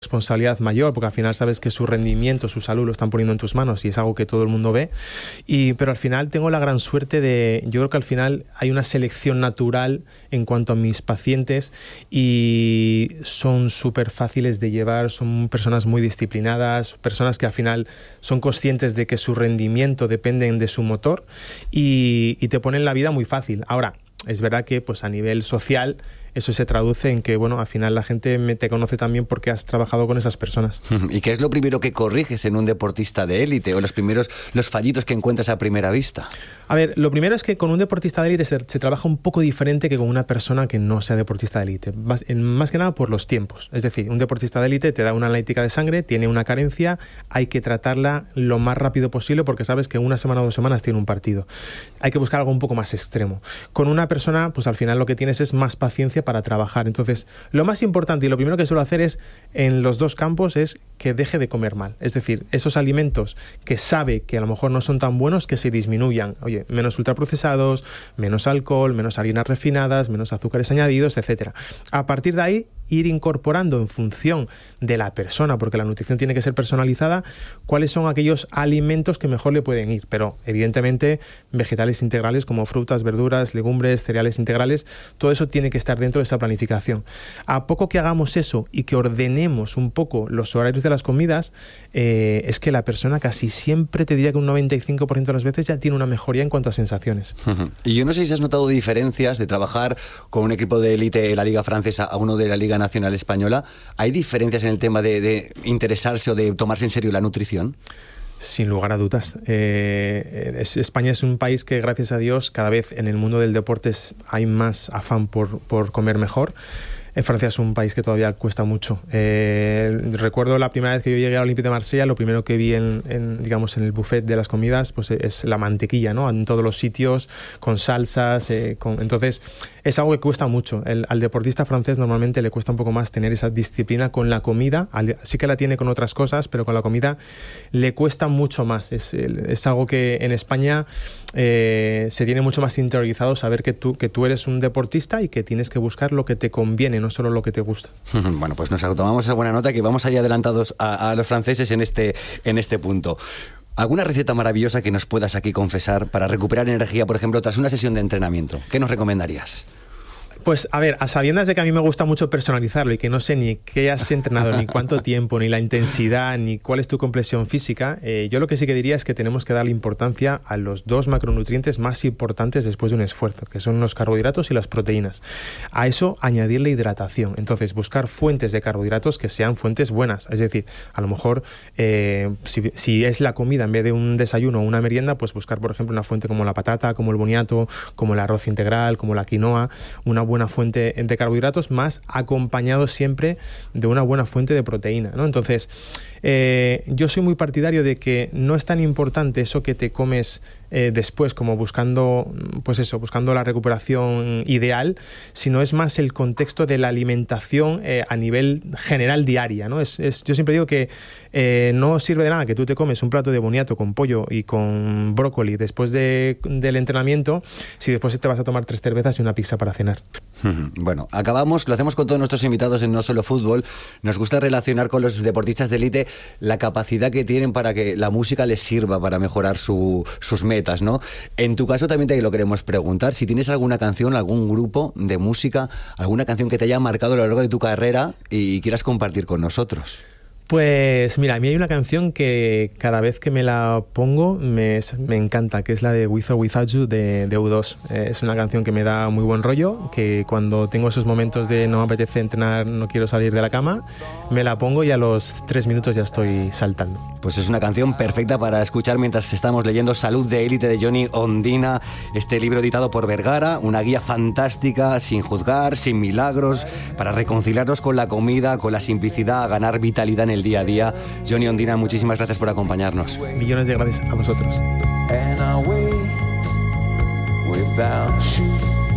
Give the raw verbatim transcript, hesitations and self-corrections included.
responsabilidad mayor, porque al final sabes que su rendimiento, su salud lo están poniendo en tus manos y es algo que todo el mundo ve. Y, pero al final tengo la gran suerte de, yo creo que al final hay una selección natural en cuanto a mis pacientes y son súper fáciles de llevar, son personas muy disciplinadas, personas que al final son conscientes de que su rendimiento depende de su motor y, y te ponen la vida muy fácil. Ahora, es verdad que pues a nivel social eso se traduce en que, bueno, al final la gente me te conoce también porque has trabajado con esas personas. ¿Y qué es lo primero que corriges en un deportista de élite o los primeros, los fallitos que encuentras a primera vista? A ver, lo primero es que con un deportista de élite se, se trabaja un poco diferente que con una persona que no sea deportista de élite. Más, más que nada por los tiempos. Es decir, un deportista de élite te da una analítica de sangre, tiene una carencia, hay que tratarla lo más rápido posible porque sabes que en una semana o dos semanas tiene un partido. Hay que buscar algo un poco más extremo. Con una persona, pues al final lo que tienes es más paciencia para trabajar. Entonces, lo más importante y lo primero que suelo hacer es, en los dos campos, es que deje de comer mal. Es decir, esos alimentos que sabe que a lo mejor no son tan buenos, que se disminuyan. Oye, menos ultraprocesados, menos alcohol, menos harinas refinadas, menos azúcares añadidos, etcétera. A partir de ahí, ir incorporando en función de la persona, porque la nutrición tiene que ser personalizada, cuáles son aquellos alimentos que mejor le pueden ir. Pero, evidentemente, vegetales integrales como frutas, verduras, legumbres, cereales integrales, todo eso tiene que estar dentro de esa planificación. A poco que hagamos eso y que ordenemos un poco los horarios de las comidas, eh, es que la persona casi siempre, te diría que un noventa y cinco por ciento de las veces ya tiene una mejoría en cuanto a sensaciones. Uh-huh. Y yo no sé si has notado diferencias de trabajar con un equipo de élite en la Liga Francesa a uno de la Liga Nacional Española. ¿Hay diferencias en el tema de, de interesarse o de tomarse en serio la nutrición? Sin lugar a dudas. Eh, es, España es un país que, gracias a Dios, cada vez en el mundo del deporte hay más afán por, por comer mejor. En Francia es un país que todavía cuesta mucho. Eh, recuerdo la primera vez que yo llegué al Olympique de Marsella, lo primero que vi en, en, digamos, en el buffet de las comidas, pues es la mantequilla, ¿no? En todos los sitios, con salsas. Eh, con... Entonces, es algo que cuesta mucho. El, al deportista francés normalmente le cuesta un poco más tener esa disciplina con la comida. Sí que la tiene con otras cosas, pero con la comida le cuesta mucho más. Es, es algo que en España eh, se tiene mucho más interiorizado, saber que tú, que tú eres un deportista y que tienes que buscar lo que te conviene, no solo lo que te gusta. Bueno, pues nos tomamos esa buena nota, que vamos allá adelantados a, a los franceses en este, en este punto. ¿Alguna receta maravillosa que nos puedas aquí confesar para recuperar energía, por ejemplo, tras una sesión de entrenamiento? ¿Qué nos recomendarías? Pues a ver, a sabiendas de que a mí me gusta mucho personalizarlo y que no sé ni qué has entrenado, ni cuánto tiempo, ni la intensidad, ni cuál es tu complexión física, eh, yo lo que sí que diría es que tenemos que darle importancia a los dos macronutrientes más importantes después de un esfuerzo, que son los carbohidratos y las proteínas. A eso añadirle hidratación. Entonces, buscar fuentes de carbohidratos que sean fuentes buenas. Es decir, a lo mejor eh, si, si es la comida en vez de un desayuno o una merienda, pues buscar, por ejemplo, una fuente como la patata, como el boniato, como el arroz integral, como la quinoa, una buena fuente de carbohidratos, más acompañado siempre de una buena fuente de proteína, ¿no? Entonces, eh, yo soy muy partidario de que no es tan importante eso que te comes eh, después, como buscando, pues eso, buscando la recuperación ideal, sino es más el contexto de la alimentación eh, a nivel general diaria, ¿no? Es, es, yo siempre digo que eh, no sirve de nada que tú te comes un plato de boniato con pollo y con brócoli después de, del entrenamiento, si después te vas a tomar tres cervezas y una pizza para cenar. Bueno, acabamos, lo hacemos con todos nuestros invitados en No Solo Fútbol. Nos gusta relacionar con los deportistas de élite la capacidad que tienen para que la música les sirva para mejorar su, sus metas, ¿no? En tu caso también te lo queremos preguntar, si tienes alguna canción, algún grupo de música, alguna canción que te haya marcado a lo largo de tu carrera y quieras compartir con nosotros. Pues mira, a mí hay una canción que cada vez que me la pongo me, me encanta, que es la de With or Without You de, de U dos. Eh, es una canción que me da muy buen rollo, que cuando tengo esos momentos de no me apetece entrenar, no quiero salir de la cama, me la pongo y a los tres minutos ya estoy saltando. Pues es una canción perfecta para escuchar mientras estamos leyendo Salud de Élite de Johnny Ondina, este libro editado por Vergara, una guía fantástica, sin juzgar, sin milagros, para reconciliarnos con la comida, con la simplicidad, ganar vitalidad en el día a día. Johnny Ondina, muchísimas gracias por acompañarnos. Millones de gracias a vosotros. And I wait without you.